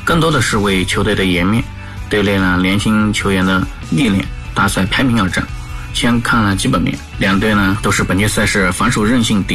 更多的是为球队的颜面、队内呢年轻球员的历练、大赛排名而战。先看了基本面，两队呢都是本届赛事防守韧性顶